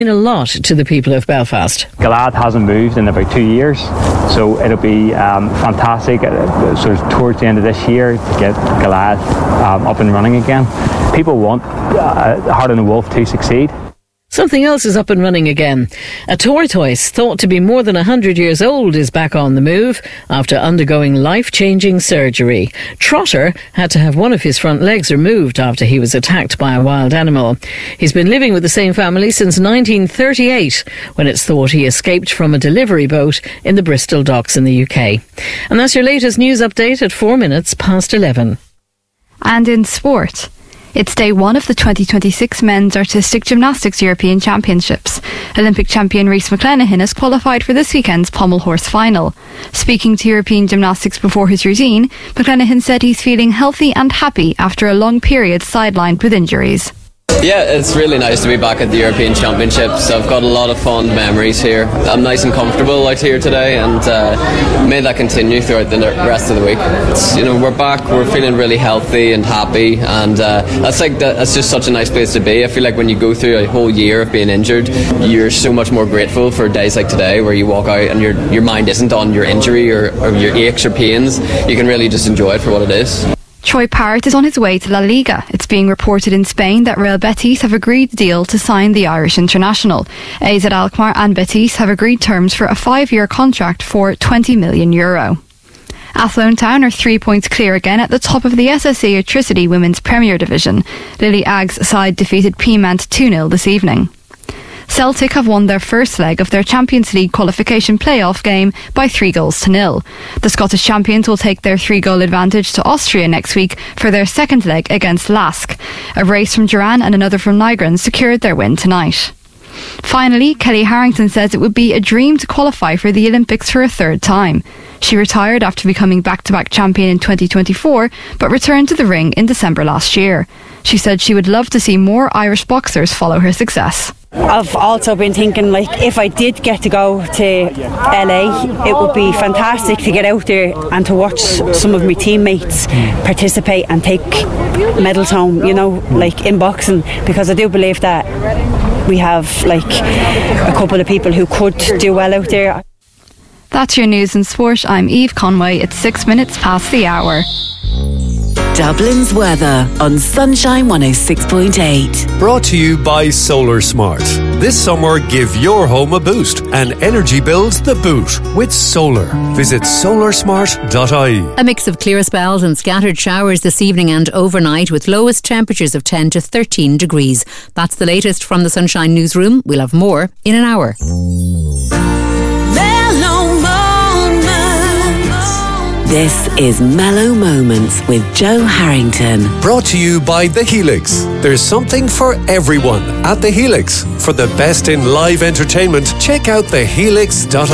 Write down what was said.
A lot to the people of Belfast. Galaad hasn't moved in about 2 years, so it'll be fantastic sort of towards the end of this year to get Galaad up and running again. People want Heart of the Wolf to succeed. Something else is up and running again. A tortoise thought to be more than 100 years old is back on the move after undergoing life-changing surgery. Trotter had to have one of his front legs removed after he was attacked by a wild animal. He's been living with the same family since 1938, when it's thought he escaped from a delivery boat in the Bristol docks in the UK. And that's your latest news update at 11:04. And in sport, it's day one of the 2026 Men's Artistic Gymnastics European Championships. Olympic champion Rhys McClenaghan has qualified for this weekend's pommel horse final. Speaking to European Gymnastics before his routine, McClenaghan said he's feeling healthy and happy after a long period sidelined with injuries. Yeah, it's really nice to be back at the European Championships. I've got a lot of fond memories here. I'm nice and comfortable out here today, and may that continue throughout the rest of the week. We're back, we're feeling really healthy and happy, and that's just such a nice place to be. I feel like when you go through a whole year of being injured, you're so much more grateful for days like today where you walk out and your mind isn't on your injury or your aches or pains. You can really just enjoy it for what it is. Troy Parrott is on his way to La Liga. It's being reported in Spain that Real Betis have agreed the deal to sign the Irish international. AZ Alkmaar and Betis have agreed terms for a 5-year contract for €20 million. Athlone Town are 3 points clear again at the top of the SSE Atricity Women's Premier Division. Lily Aggs' side defeated Peamount 2-0 this evening. Celtic have won their first leg of their Champions League qualification playoff game by 3-0. The Scottish champions will take their 3-goal advantage to Austria next week for their second leg against Lask. A brace from Duran and another from Nygren secured their win tonight. Finally, Kelly Harrington says it would be a dream to qualify for the Olympics for a third time. She retired after becoming back-to-back champion in 2024, but returned to the ring in December last year. She said she would love to see more Irish boxers follow her success. I've also been thinking, if I did get to go to LA, it would be fantastic to get out there and to watch some of my teammates participate and take medals home, in boxing, because I do believe that we have a couple of people who could do well out there. That's your news and sport. I'm Eve Conway. It's 6 minutes past the hour. Dublin's weather on Sunshine 106.8. Brought to you by Solar Smart. This summer, give your home a boost and energy bills the boot with solar. Visit solarsmart.ie. A mix of clear spells and scattered showers this evening and overnight, with lowest temperatures of 10 to 13 degrees. That's the latest from the Sunshine Newsroom. We'll have more in an hour. This is Mellow Moments with Joe Harrington. Brought to you by The Helix. There's something for everyone at The Helix. For the best in live entertainment, check out thehelix.ie.